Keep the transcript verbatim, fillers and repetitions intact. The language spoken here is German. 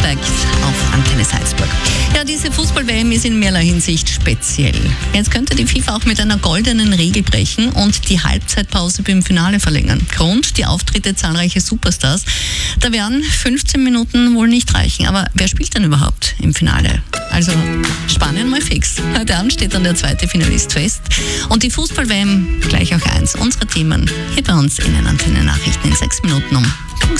Perfect auf Antenne Salzburg. Ja, diese Fußball-W M ist in mehrerlei Hinsicht speziell. Jetzt könnte die FIFA auch mit einer goldenen Regel brechen und die Halbzeitpause beim Finale verlängern. Grund, die Auftritte zahlreicher Superstars. Da werden fünfzehn Minuten wohl nicht reichen. Aber wer spielt denn überhaupt im Finale? Also Spanien mal fix. Heute Abend steht dann der zweite Finalist fest. Und die Fußball-W M gleich auch eins. Unsere Themen hier bei uns in den Antenne Nachrichten in sechs Minuten um Punkt